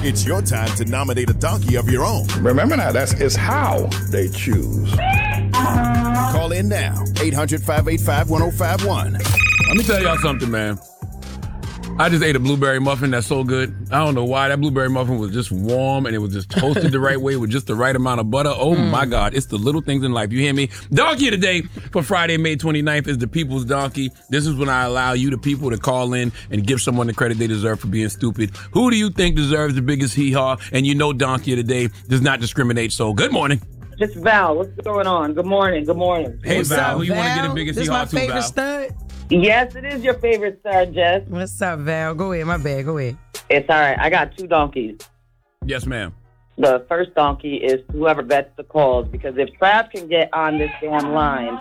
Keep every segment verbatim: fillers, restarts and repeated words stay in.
It's your time to nominate a donkey of your own. Remember now, that's it's how they choose. Call in now, eight hundred, five eight five, one oh five one. Let me tell y'all something, man. I just ate a blueberry muffin that's so good. I don't know why. That blueberry muffin was just warm and it was just toasted the right way with just the right amount of butter. Oh, mm. my God. It's the little things in life. You hear me? Donkey of the day for Friday, May twenty-ninth is the People's Donkey. This is when I allow you, the people, to call in and give someone the credit they deserve for being stupid. Who do you think deserves the biggest hee-haw? And you know Donkey of the day does not discriminate. So good morning. Just Val. What's going on? Good morning. Good morning. Hey, What's Val. up, Who you want to Val? get the biggest This hee-haw my to, favorite Val? stud. Yes, it is your favorite star, Jess. What's up, Val? Go ahead. My bad. Go ahead. It's all right. I got two donkeys. Yes, ma'am. The first donkey is whoever bets the calls, because if Trav can get on this damn line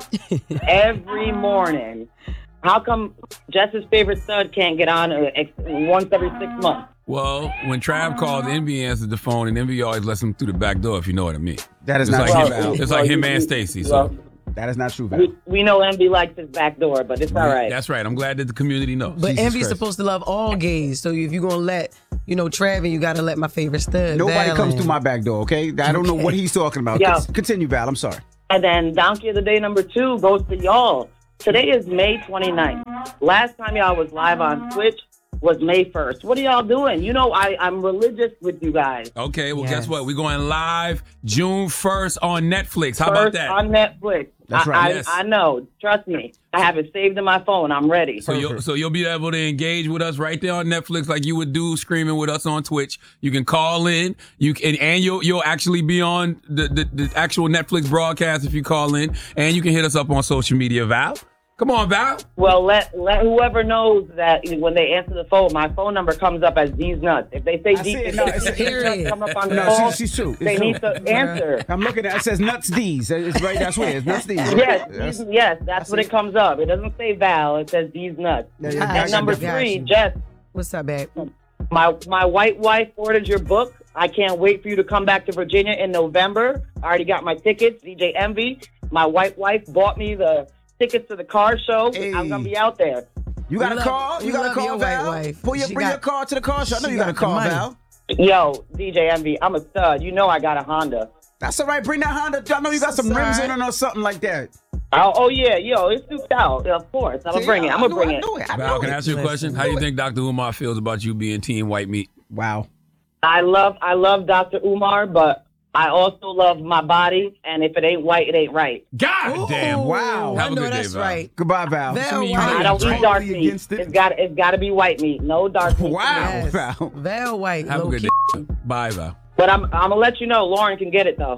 every morning, how come Jess's favorite stud can't get on uh, ex- once every six months? Well, when Trav called, Envy answered the phone, and Envy always lets him through the back door, if you know what I mean. That is it's not like true, him, Val. It's Well, like him you- and Stacy. well, So That is not true, Val. We, we know Envy likes his back door, but it's all right. that's right. I'm glad that the community knows. But Jesus Envy's Christ. supposed to love all gays. So if you're going to let, you know, Trav, you got to let my favorite stud. Nobody Val comes in. through my back door, okay? I don't know Okay. what he's talking about. Yeah. Con- Continue, Val. I'm sorry. And then donkey of the day number two goes to y'all. Today is May twenty-ninth. Last time y'all was live on Twitch was May first. What are y'all doing? You know, I, I'm religious with you guys. Okay, well, Yes. guess what? We're going live June first on Netflix. How about First that? on Netflix. That's I, right, I, yes. I know. Trust me. I have it saved in my phone. I'm ready. So you'll, so you'll be able to engage with us right there on Netflix like you would do streaming with us on Twitch. You can call in, you can, and you'll you'll actually be on the, the, the actual Netflix broadcast if you call in, and you can hit us up on social media. Val, come on, Val. Well, let let whoever knows that when they answer the phone, my phone number comes up as D's Nuts. If they say I D, see it. if No, they it's- say D's Nuts Period. come up on the No, phone, she's, she's true. It's they true. need to answer. I'm looking at it. It says Nuts D's. It's right. That's where it is. Nuts D's. Yes, That's- D's, yes, that's what see. it comes up. It doesn't say Val. It says D's Nuts. Yeah, yeah, And And number Got three, you. Jess, What's up, babe? my my white wife ordered your book. I can't wait for you to come back to Virginia in November. I already got my tickets. D J Envy, my white wife, bought me the tickets to the car show. Hey. I'm gonna be out there. You got We a love- call? we You got a love call, your white Val? wife. Pull your, She bring got- your car to the car show. I know she you got a got the call, money. Val. Yo, D J Envy, I'm a stud. You know I got a Honda. That's all right. Bring that Honda. I know you got some That's rims all in right. it or something like that. Oh, oh yeah, yo, it's souped out. Of course, I'm gonna See, bring it. I'm I gonna knew- bring I it. knew it. I Val, knew can I it. ask you a question? How do you think Doctor Umar feels about you being Team White Meat? Wow. I love, I love Doctor Umar, but I also love my body. And if it ain't white, it ain't right. God Ooh, damn! Wow. I Have a know good day, that's Val. right. Goodbye, Val. Val, me, you white. know I don't Totally eat dark meat. against it. It's got, it's got to be white meat. No dark meat. Wow. Yes. Val. Val white. Have a low good key. day. Bye, Val. But I'm, I'm gonna let you know. Lauren can get it though.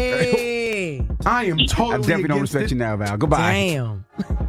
Hey. I am I totally definitely don't against respect it. you now, Val. Goodbye. Damn.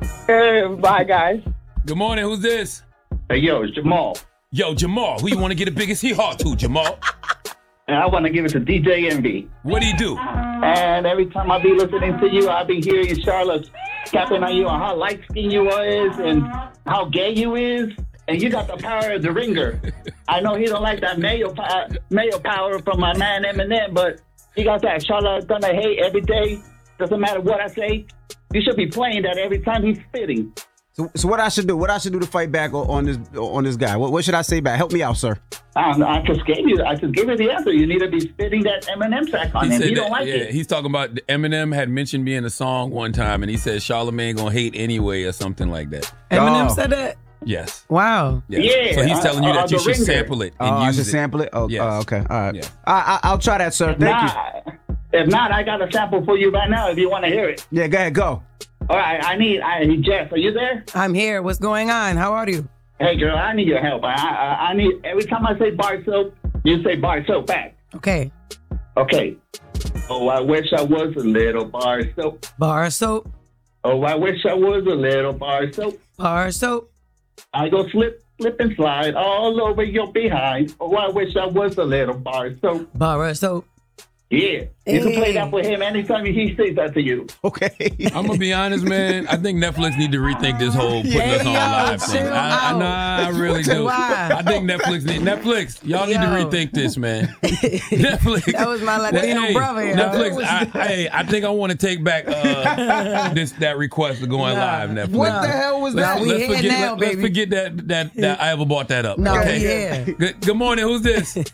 Bye, guys. Good morning. Who's this? Hey, yo, it's Jamal. Yo, Jamal. Who you want to get the biggest hee-haw to, Jamal? And I want to give it to D J Envy. What do you do? And every time I be listening to you, I be hearing Charlotte capping on you on how light skinned you is and how gay you is. And you got the power of the ringer. I know he don't like that male power, male power from my man Eminem, but he got that Charlotte gonna hate every day. Doesn't matter what I say. You should be playing that every time he's spitting. So, so what I should do? What I should do to fight back on on this on this guy? What, what should I say back? Help me out, sir. I, don't know, I just gave you. I just gave you the answer. You need to be spitting that Eminem track on him. said He don't that- like yeah, it. he's talking about Eminem had mentioned me in a song one time, and he said Charlamagne gonna hate anyway or something like that. Eminem Oh. said that? Yes. Wow. yes. Yeah, So he's uh, telling you uh, that you the should ringer. sample it and Oh, I use should it. sample it. Oh, Yes. uh, okay. All right. Yeah. I, I, I'll try that, sir. Thank you. Nah, if not, I got a sample for you right now if you want to hear it. Yeah, go ahead. Go. All right, I need, I, Jess, are you there? I'm here. What's going on? How are you? Hey, girl, I need your help. I, I, I need, every time I say bar soap, you say bar soap back. Okay. Okay. Oh, I wish I was a little bar soap. Bar soap. Oh, I wish I was a little bar soap. Bar soap. I go slip, slip and slide all over your behind. Oh, I wish I was a little bar soap. Bar soap. Yeah. You can play Hey. that for him anytime he says that to you. Okay. I'm gonna be honest, man. I think Netflix need to rethink this whole putting us on yo, live thing. chill I, I, out. nah, I really do. Why? I think Netflix need Netflix. Y'all need to Yo. rethink this, man. Netflix. That was my Latino Hey, brother, yo. Netflix. I, hey, I think I want to take back uh, this that request of going Nah. live. Netflix. What the hell was Nah, that? we let's here forget. now, let, us baby. forget that that that I ever brought that up. No, okay. we here. Good, good morning. Who's this?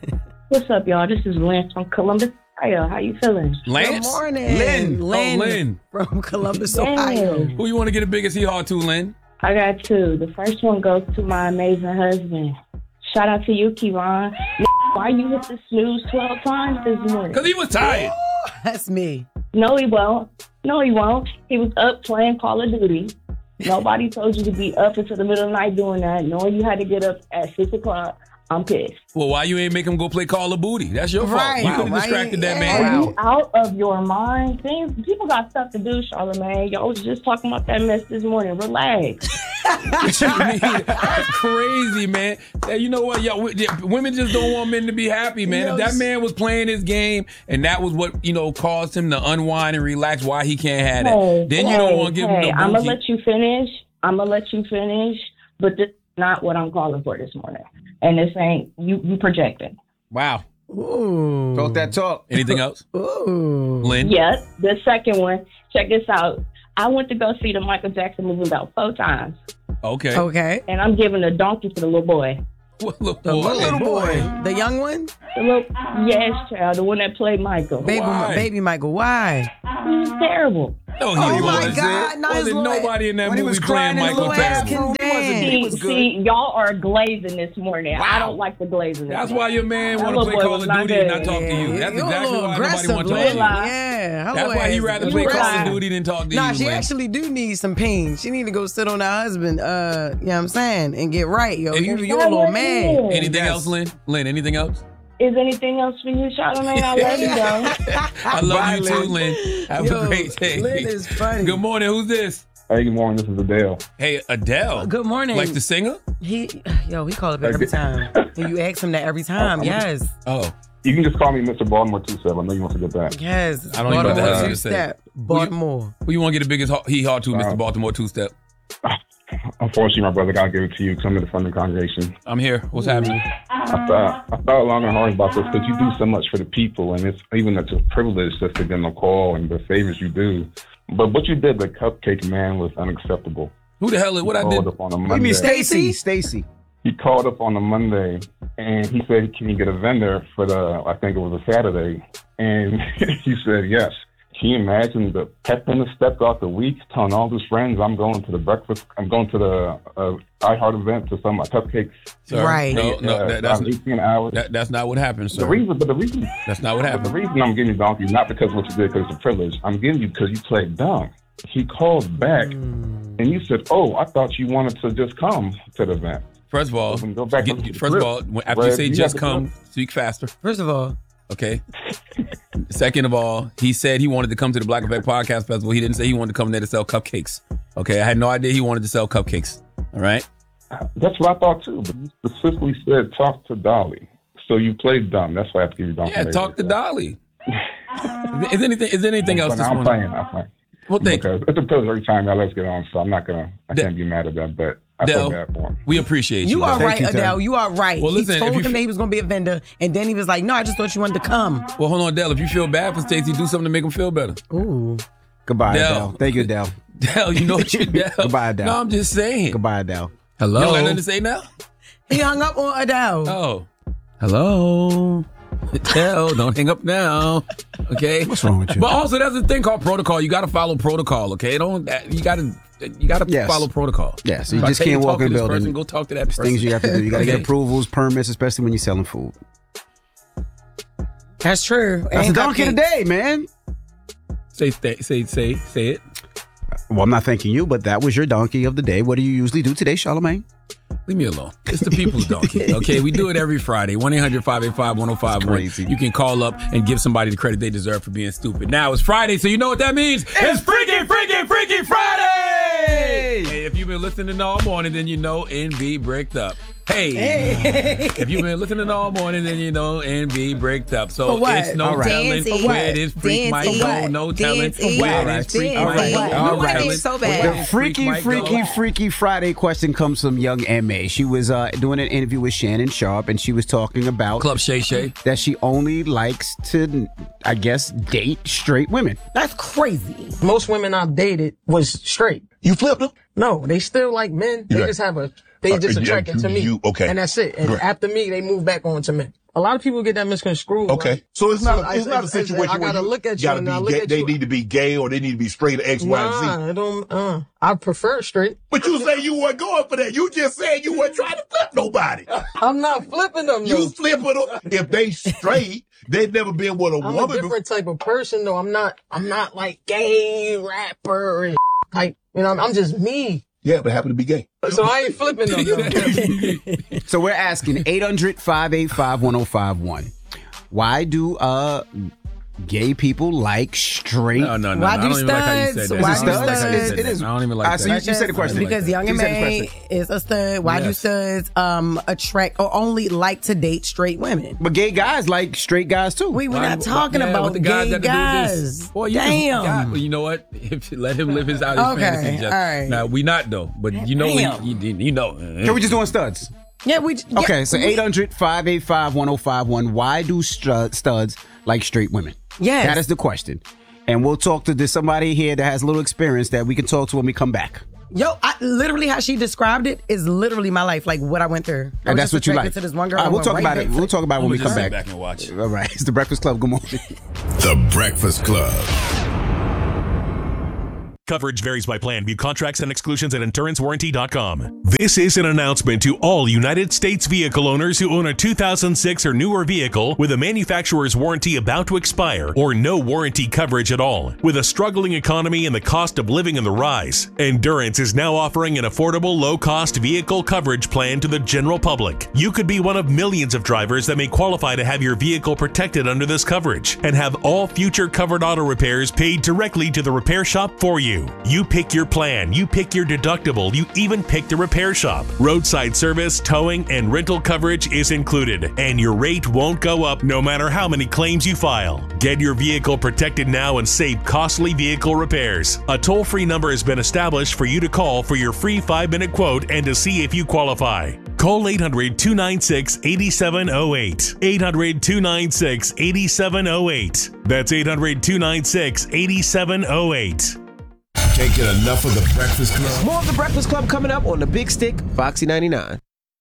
What's up, y'all? This is Lance from Columbus, Ohio. How you feeling? Lance? Good morning. Lynn. Lynn. Oh, Lynn. From Columbus, Damn. Ohio. Who you want to get a biggest hee-haw to, Lynn? I got two. The first one goes to my amazing husband. Shout out to you, Kevon. Why you hit the snooze twelve times this morning? Because he was tired. That's me. No, he won't. No, he won't. He was up playing Call of Duty. Nobody told you to be up until the middle of the night doing that. Knowing you had to get up at six o'clock, I'm pissed. Well, why you ain't make him go play Call of Booty? That's your Right. fault. You could have Why distracted ain't- that yeah. man. Are you out of your mind? Things, people got stuff to do, Charlamagne. Y'all was just talking about that mess this morning. Relax. What you mean? That's crazy, man. Hey, you know what? Y'all, w- yeah, women just don't want men to be happy, man. If that man was playing his game and that was what, you know, caused him to unwind and relax, why he can't have that? Hey, then you hey, don't want to give hey, him no I'm going booty. to let you finish. I'm going to let you finish. But this is not what I'm calling for this morning. And this ain't, you, you projecting. Wow. Ooh. Talk that talk. Anything else? Ooh. Lynn? Yes, the second one. Check this out. I went to go see the Michael Jackson movie about four times. Okay. Okay. And I'm giving a donkey to the little boy. What little The boy? little boy. The young one? The little, yes, child, the one that played Michael. Baby, Why? baby Michael. Why? He was terrible. No, he Oh, my wasn't. God. Now his Wasn't little- nobody in that when he movie was playing crying in his Michael little ass terrible. room, he wasn't- he See, was good. see, y'all are glazing this morning. I Wow. don't like the glazing. That's why your man That want to little play boy Call was of not Duty and good. not talk to you. That's You're a exactly little why nobody aggressive, want to talk Lynn. to you. Yeah. her That's why ass he rather is play Call aggressive. of Duty than talk to Nah, you, she Lynn. actually do need some pain. She need to go sit on her husband, uh, you know what I'm saying, and get right, yo. And You, you- you're a little man. Anything Yes. else, Lynn? Lynn, anything else? Is anything else for you, Charlamagne? I love you, though. I love Bye, you too, Lynn. Lynn. Have Yo, a great day. Lynn is funny. Good morning. Who's this? Hey, good morning. This is Adele. Hey, Adele. Good morning. Like the singer? He, yo, he call up every time. And you ask him that every time. Yes. Oh. You can just call me Mister Baltimore two seven. I know you want to get that. Yes. I don't even know what the hell Baltimore you just said. two-step. Baltimore. Who you want to get the biggest ho- hee haw to, Mister Uh, Baltimore two step? Unfortunately, my brother, I'll give it to you. Come to the front of the congregation. I'm here. What's happening? I thought I thought long and hard about this because you do so much for the people, and it's even it's a privilege just to give them a call and the favors you do. But what you did, the cupcake man, was unacceptable. Who the hell is what He I called did? up on a What do you Monday. mean, Stacy? Stacy. He called up on a Monday, and he said, "Can you get a vendor for the?" I think it was a Saturday, and he said yes. Can you imagine the pep in the step out the week, telling all his friends, "I'm going to the breakfast. I'm going to the uh, iHeart event to sell my cupcakes." Sir, Right. No, no, Uh, that, that's, about eighteen hours. that, that's not what happened, sir. the reason, but the reason, That's not what but the happened. reason I'm giving you donkey is not because of what you did, because it's a privilege. I'm giving you because you played dumb. He called back, Hmm. and you said, "Oh, I thought you wanted to just come to the event." First of all, Well, go back get- to the first of script. all, when- after you Well, say you just have to come, go- speak faster. First of all, Okay. Second of all, he said he wanted to come to the Black Effect Podcast Festival. He didn't say he wanted to come there to sell cupcakes. Okay. I had no idea he wanted to sell cupcakes. All right. That's what I thought too. But you specifically said, "Talk to Dolly." So you played dumb. That's why I have to give you donkey. Yeah. later. Talk to Dolly. Is anything? Is there anything else But this I'm morning? playing. I'm playing. Well, thank you. Because it's a privilege every time y'all let's get on. So I'm not gonna. I Del- can't be mad at that. But I Del, feel bad for him. we appreciate you. you are Del. right, you, Tim. Adele. You are right. Well, listen, he told if you him f- that he was going to be a vendor, and then he was like, no, I just thought you wanted to come. Well, hold on, Dell. If you feel bad for Stacey, do something to make him feel better. Ooh. Goodbye, Del. Adele. Thank you, Adele. Dell, you know what you Dell. Goodbye, Del. No, I'm just saying. Goodbye, Adele. Hello. You don't got nothing to Hello. say now? He hung up on Adele. Oh. Hello. Tell, don't hang up now. Okay. What's wrong with you? But also, there's a thing called protocol. You got to follow protocol. Okay. Don't you got to you got to Yes. follow protocol. Yeah, so you If I just tell can't to walk talk in to a this building. person, go talk to that person. Things you have to do. You got to Okay. get approvals, permits, especially when you're selling food. That's true. That's And the donkey cupcakes. today, man. Say say say say say it. Well, I'm not thanking you, but that was your donkey of the day. What do you usually do today, Charlamagne? Leave me alone. It's the people's donkey. Okay, we do it every Friday. one eight hundred five eight five one oh five one. That's crazy. You can call up and give somebody the credit they deserve for being stupid. Now it's Friday, so you know what that means. It's Freaky, Freaky, Freaky Friday! Hey, if you've been listening all morning, then you know N B bricked up. Hey, if you've been listening all morning, then you know N B bricked up. So For what? it's no All right. telling Dancing. where this freak Dancing. might For go. what? No telling Dancing. where All this right. freak All might right. go. All No right. You wanna telling be so where bad. The this freak freaky, might go. freaky, freaky Friday question comes from young M A. She was uh, doing an interview with Shannon Sharp, and she was talking about Club Shay Shay. that she only likes to, I guess, date straight women. That's crazy. Most women I've dated was straight. You flipped them? No, they still like men. They Yeah. just have a, they Uh, just yeah, attracted you- to me. you- okay. And that's it. And Great. after me, they move back on to men. a lot of people get that misconstrued. Okay. Like, So it's not so a, it's I- not a I- situation I where gotta you look at you gotta and be I look gay. at They you. need to be gay or they need to be straight X, Y, and Z. Nah, I don't. Uh, I prefer straight. But you say you weren't going for that. You just said you weren't trying to flip nobody. I'm not flipping them. You though. flipping them. If they straight, they've never been with a I'm woman. a different type of person, though. I'm not. I'm not like gay rapper and type. You know, I'm, I'm just me. Yeah, but happen to be gay. So I ain't flipping them. though. So we're asking eight hundred, five eight five, one oh five one. Why do uh gay people like straight? No, no, no. Why I do don't even like how you studs? said that. Why I don't do even like how you studs? said It that. is. I don't even like All right, that. so you, you said the question. Because Young You and said the May question. is a stud. Why do Yes. studs um attract or only like to date straight women? But gay guys like straight guys too. We we're Why- not talking yeah, about what the guys gay got to do with this? guys. Boy, you just- Damn. God, well, you know what? If, let him live his out his Okay, fantasy. Just, all right. Now we not though, but you know, Damn. we, you, you know. Can we just doing studs? Yeah, we. Yeah, Okay, so we- eight hundred, five eight five, one oh five one. Why do stru- studs like straight women? Yes. That is the question. And we'll talk to this, somebody here that has a little experience that we can talk to when we come back. Yo, I, literally how she described it is literally my life, like what I went through. I And was that's just what you attracted like. To this one girl. All right, I we'll went talk right about it. back to- We'll talk about it when we I'ma come just sit back. back and watch. All right, it's the Breakfast Club. Good morning. The Breakfast Club. Coverage varies by plan. View contracts and exclusions at endurance warranty dot com. This is an announcement to all United States vehicle owners who own a two thousand six or newer vehicle with a manufacturer's warranty about to expire or no warranty coverage at all. With a struggling economy and the cost of living on the rise, Endurance is now offering an affordable, low-cost vehicle coverage plan to the general public. You could be one of millions of drivers that may qualify to have your vehicle protected under this coverage and have all future covered auto repairs paid directly to the repair shop for you. You pick your plan, you pick your deductible, you even pick the repair shop. Roadside service, towing, and rental coverage is included, and your rate won't go up no matter how many claims you file. Get your vehicle protected now and save costly vehicle repairs. A toll-free number has been established for you to call for your free five-minute quote and to see if you qualify. Call eight hundred, two nine six, eight seven zero eight. eight hundred, two nine six, eight seven zero eight. That's eight hundred, two nine six, eight seven zero eight. Can't get enough of the Breakfast Club. More of the Breakfast Club coming up on the Big Stick, Foxy ninety-nine.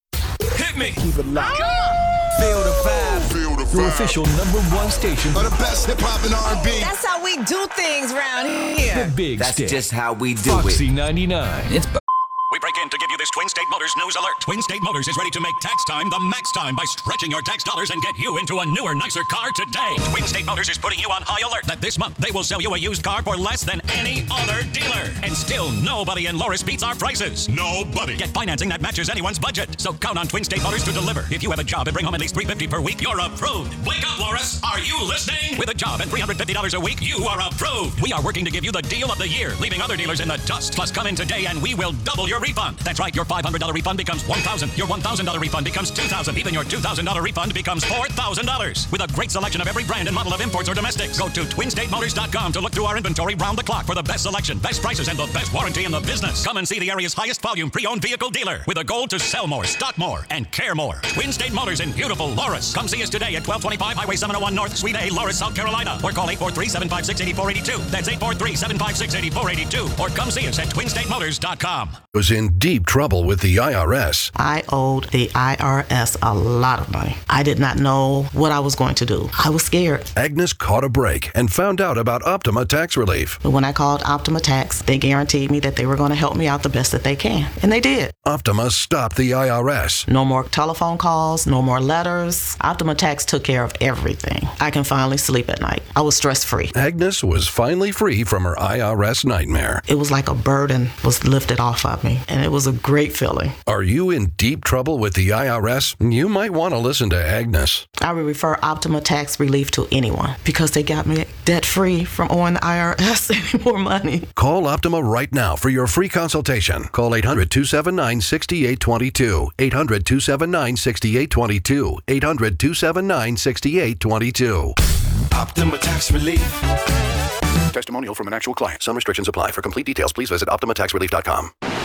Hit me. Keep it locked. Feel the vibe. Feel the Your vibe. official number one station. For the best hip hop and R and B. That's how we do things around here. The Big That's Stick. just how we do Foxy it. ninety-nine. It's We break in to give you this Twin State Motors news alert. Twin State Motors is ready to make tax time the max time by stretching your tax dollars and get you into a newer, nicer car today. Twin State Motors is putting you on high alert that this month they will sell you a used car for less than any other dealer. And still nobody in Loris beats our prices. Nobody. Get financing that matches anyone's budget. So count on Twin State Motors to deliver. If you have a job and bring home at least three hundred fifty dollars per week, you're approved. Wake up, Loris. Are you listening? With a job and three hundred fifty dollars a week, you are approved. We are working to give you the deal of the year, leaving other dealers in the dust. Plus, come in today and we will double your refund. That's right. Your five hundred dollars refund becomes one thousand dollars. Your one thousand dollars refund becomes two thousand dollars. Even your two thousand dollars refund becomes four thousand dollars. With a great selection of every brand and model of imports or domestics. Go to twin state motors dot com to look through our inventory round the clock for the best selection, best prices, and the best warranty in the business. Come and see the area's highest volume pre-owned vehicle dealer with a goal to sell more, stock more, and care more. Twin State Motors in beautiful Loris. Come see us today at twelve twenty-five Highway seven oh one North, Suite A, Loris, South Carolina. Or call eight four three, seven five six, eight four eight two. That's eight four three, seven five six, eight four eight two. Or come see us at twin state motors dot com. Was in deep trouble with the I R S. I owed the I R S a lot of money. I did not know what I was going to do. I was scared. Agnes caught a break and found out about Optima Tax Relief. But when I called Optima Tax, they guaranteed me that they were going to help me out the best that they can. And they did. Optima stopped the I R S. No more telephone calls, no more letters. Optima Tax took care of everything. I can finally sleep at night. I was stress-free. Agnes was finally free from her I R S nightmare. It was like a burden was lifted off of me, and it was a great feeling. Are you in deep trouble with the I R S? You might want to listen to Agnes. I would refer Optima Tax Relief to anyone because they got me debt-free from owing the I R S any more money. Call Optima right now for your free consultation. Call eight hundred, two seven nine, six eight two two. eight hundred, two seven nine, six eight two two. eight hundred, two seven nine, six eight two two. Optima Tax Relief. Testimonial from an actual client. Some restrictions apply. For complete details, please visit optima tax relief dot com.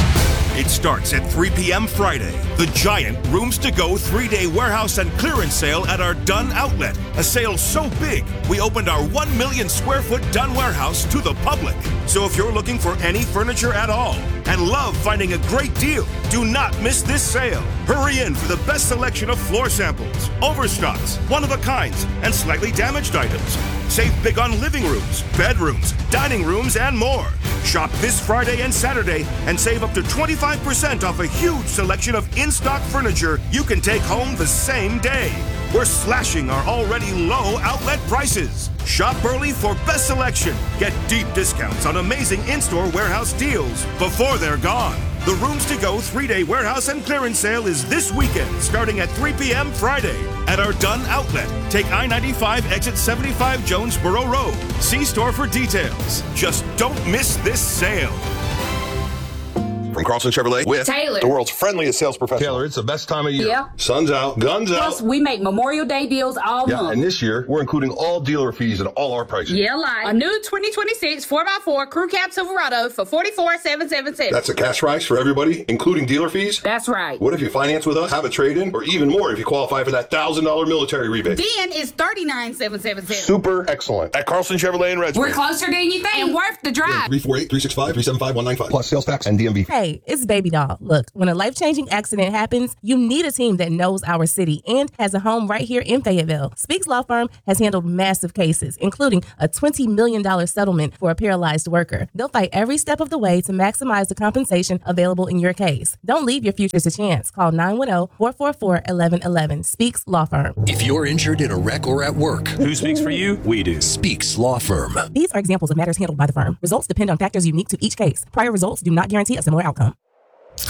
It starts at three p.m. Friday. The giant Rooms to Go three-day warehouse and clearance sale at our Dunn outlet. A sale so big, we opened our one million square foot Dunn warehouse to the public. So if you're looking for any furniture at all and love finding a great deal, do not miss this sale. Hurry in for the best selection of floor samples, overstocks, one-of-a-kinds, and slightly damaged items. Save big on living rooms, bedrooms, dining rooms, and more. Shop this Friday and Saturday and save up to twenty-five percent off a huge selection of in-stock furniture you can take home the same day. We're slashing our already low outlet prices. Shop early for best selection. Get deep discounts on amazing in-store warehouse deals before they're gone. The Rooms to Go three-day warehouse and clearance sale is this weekend, starting at three p.m. Friday at our Dunn outlet. Take I ninety-five exit seventy-five Jonesboro Road. See store for details. Just don't miss this sale. From Carlson Chevrolet with Taylor, the world's friendliest sales professional. Taylor, it's the best time of year. Yeah. Sun's out, guns out. Plus, we make Memorial Day deals all Yeah, month. and this year, we're including all dealer fees and all our prices. Yeah, like a new twenty twenty-six four by four Crew Cab Silverado for forty-four thousand seven hundred seventy-seven dollars. That's a cash price for everybody, including dealer fees? That's right. What if you finance with us, have a trade-in, or even more if you qualify for that one thousand dollars military rebate? Then it's thirty-nine thousand seven hundred seventy-seven dollars. Super excellent. At Carlson Chevrolet in Redmond. We're closer than you think. And worth the drive. three four eight, three six five, three seven five, one nine five. Plus sales tax and D M V. Hey, it's Baby Doll. Look, when a life-changing accident happens, you need a team that knows our city and has a home right here in Fayetteville. Speaks Law Firm has handled massive cases, including a twenty million dollars settlement for a paralyzed worker. They'll fight every step of the way to maximize the compensation available in your case. Don't leave your future to chance. Call nine one zero, four four four, one one one one. Speaks Law Firm. If you're injured in a wreck or at work, who speaks for you? We do. Speaks Law Firm. These are examples of matters handled by the firm. Results depend on factors unique to each case. Prior results do not guarantee a similar outcome.